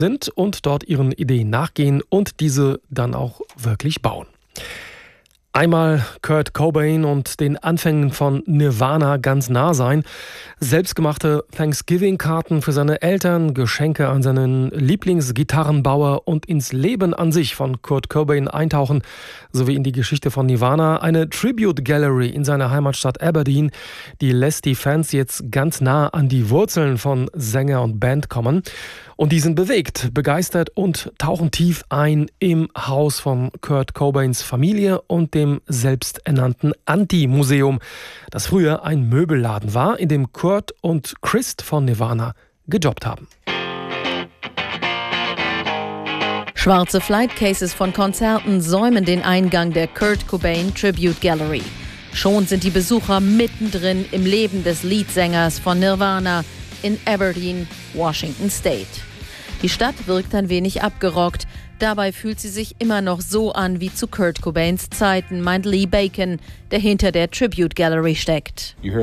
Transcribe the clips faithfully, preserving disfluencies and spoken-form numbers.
sind und dort ihren Ideen nachgehen und diese dann auch wirklich bauen. Einmal Kurt Cobain und den Anfängen von Nirvana ganz nah sein, selbstgemachte Thanksgiving-Karten für seine Eltern, Geschenke an seinen Lieblingsgitarrenbauer und ins Leben an sich von Kurt Cobain eintauchen, sowie in die Geschichte von Nirvana. Eine Tribute Gallery in seiner Heimatstadt Aberdeen, die lässt die Fans jetzt ganz nah an die Wurzeln von Sänger und Band kommen. Und die sind bewegt, begeistert und tauchen tief ein im Haus von Kurt Cobains Familie und dem selbsternannten Anti-Museum, das früher ein Möbelladen war, in dem Kurt und Chris von Nirvana gejobbt haben. Schwarze Flightcases von Konzerten säumen den Eingang der Kurt Cobain Tribute Gallery. Schon sind die Besucher mittendrin im Leben des Leadsängers von Nirvana in Aberdeen, Washington State. Die Stadt wirkt ein wenig abgerockt. Dabei fühlt sie sich immer noch so an wie zu Kurt Cobains Zeiten, meint Lee Bacon, der hinter der Tribute Gallery steckt. Du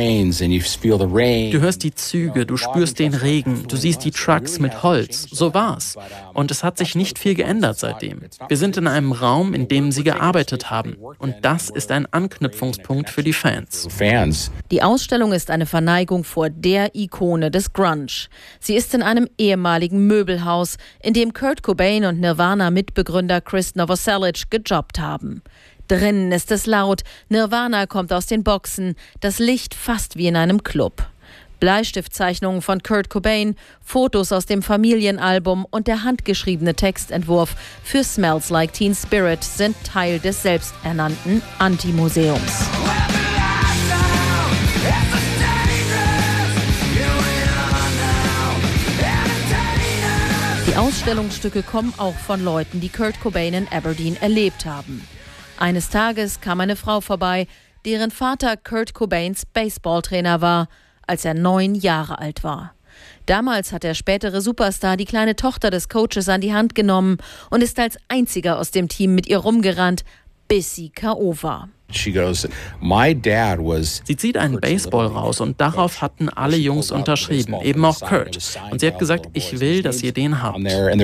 hörst die Züge, du spürst den Regen, du siehst die Trucks mit Holz. So war's. Und es hat sich nicht viel geändert seitdem. Wir sind in einem Raum, in dem sie gearbeitet haben. Und das ist ein Anknüpfungspunkt für die Fans. Die Ausstellung ist eine Verneigung vor der Ikone des Grunge. Sie ist in einem ehemaligen Möbelhaus, in dem Kurt Cobain und Nirvana-Mitbegründer Chris Novoselic gejobbt haben. Drinnen ist es laut, Nirvana kommt aus den Boxen, das Licht fast wie in einem Club. Bleistiftzeichnungen von Kurt Cobain, Fotos aus dem Familienalbum und der handgeschriebene Textentwurf für Smells Like Teen Spirit sind Teil des selbsternannten Anti-Museums. Die Ausstellungsstücke kommen auch von Leuten, die Kurt Cobain in Aberdeen erlebt haben. Eines Tages kam eine Frau vorbei, deren Vater Kurt Cobains Baseballtrainer war, als er neun Jahre alt war. Damals hat der spätere Superstar die kleine Tochter des Coaches an die Hand genommen und ist als einziger aus dem Team mit ihr rumgerannt, bis sie K O war. Sie zieht einen Baseball raus und darauf hatten alle Jungs unterschrieben, eben auch Kurt. Und sie hat gesagt, ich will, dass ihr den habt.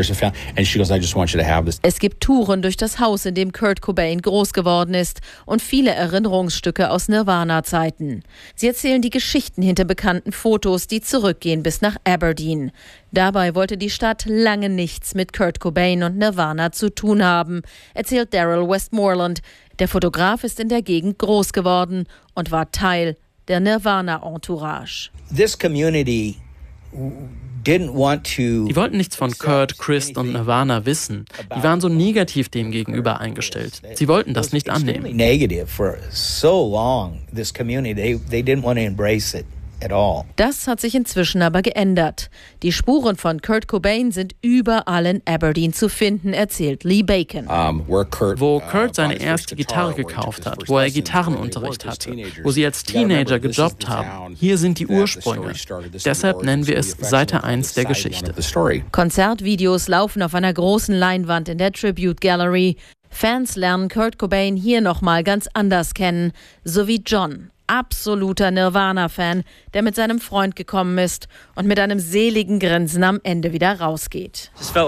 Es gibt Touren durch das Haus, in dem Kurt Cobain groß geworden ist und viele Erinnerungsstücke aus Nirvana-Zeiten. Sie erzählen die Geschichten hinter bekannten Fotos, die zurückgehen bis nach Aberdeen. Dabei wollte die Stadt lange nichts mit Kurt Cobain und Nirvana zu tun haben, erzählt Daryl Westmoreland. Der Fotograf ist in der Gegend groß geworden und war Teil der Nirvana-Entourage. This community didn't want to. Die wollten nichts von Kurt, Chris und Nirvana wissen. Die waren so negativ dem gegenüber eingestellt. Sie wollten das nicht annehmen. Negative for so long. This community, they, they didn't want to embrace it. Das hat sich inzwischen aber geändert. Die Spuren von Kurt Cobain sind überall in Aberdeen zu finden, erzählt Lee Bacon. Wo Kurt seine erste Gitarre gekauft hat, wo er Gitarrenunterricht hatte, wo sie als Teenager gejobbt haben. Hier sind die Ursprünge. Deshalb nennen wir es Seite eins der Geschichte. Konzertvideos laufen auf einer großen Leinwand in der Tribute Gallery. Fans lernen Kurt Cobain hier nochmal ganz anders kennen, sowie John. Absoluter Nirvana-Fan, der mit seinem Freund gekommen ist und mit einem seligen Grinsen am Ende wieder rausgeht.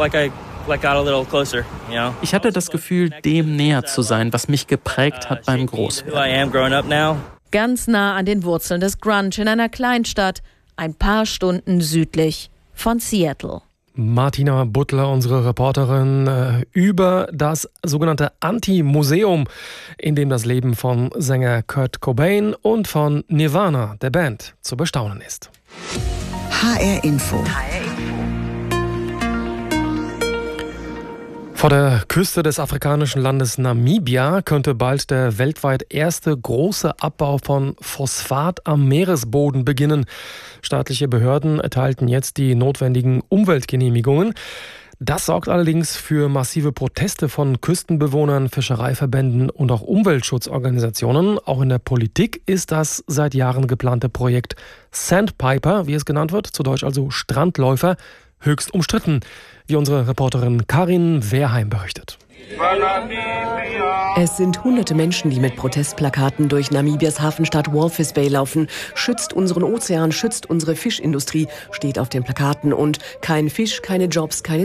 Ich hatte das Gefühl, dem näher zu sein, was mich geprägt hat beim Großwerden. Ganz nah an den Wurzeln des Grunge in einer Kleinstadt, ein paar Stunden südlich von Seattle. Martina Butler, unsere Reporterin, über das sogenannte Anti-Museum, in dem das Leben von Sänger Kurt Cobain und von Nirvana, der Band, zu bestaunen ist. H R Info. Vor der Küste des afrikanischen Landes Namibia könnte bald der weltweit erste große Abbau von Phosphat am Meeresboden beginnen. Staatliche Behörden erteilten jetzt die notwendigen Umweltgenehmigungen. Das sorgt allerdings für massive Proteste von Küstenbewohnern, Fischereiverbänden und auch Umweltschutzorganisationen. Auch in der Politik ist das seit Jahren geplante Projekt Sandpiper, wie es genannt wird, zu Deutsch also Strandläufer, höchst umstritten, wie unsere Reporterin Karin Wehrheim berichtet. Es sind hunderte Menschen, die mit Protestplakaten durch Namibias Hafenstadt Walvis Bay laufen. Schützt unseren Ozean, schützt unsere Fischindustrie, steht auf den Plakaten. Und kein Fisch, keine Jobs, keine